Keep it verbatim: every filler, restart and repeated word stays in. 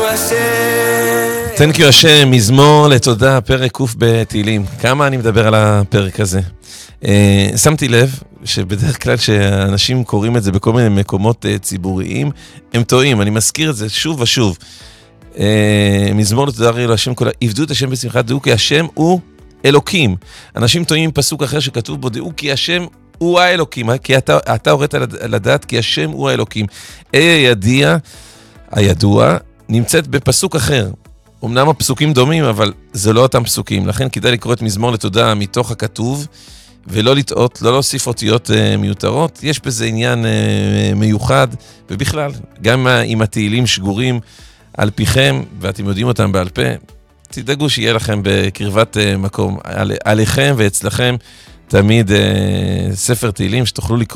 Thank you השם, מזמור לתודה, פרק קוף בתהילים. כמה אני מדבר על הפרק הזה. Uh, שמתי לב שבדרך כלל שאנשים קוראים את זה בכל מיני מקומות uh, ציבוריים, הם טועים, אני מזכיר את זה שוב ושוב. Uh, מזמור לתודה להשם כל עבדו את השם בשמחה, דעו כי השם הוא אלוקים. אנשים טועים עם פסוק אחר שכתוב בו, דעו כי השם הוא האלוקים, כי אתה, אתה הורית לדעת כי השם הוא האלוקים. אי הידיע, הידוע, נמצאת בפסוק אחר. אמנם הפסוקים דומים, אבל זה לא אותם פסוקים. לכן כדאי לקרוא את מזמור לתודה מתוך הכתוב, ולא לטעות, לא להוסיף אותיות uh, מיותרות. יש בזה עניין uh, מיוחד, ובכלל, גם עם התהילים שגורים על פיכם, ואתם יודעים אותם בעל פה, תדאגו שיהיה לכם בקרבת uh, מקום. על, עליכם ואצלכם תמיד uh, ספר תהילים שתוכלו לקרוא.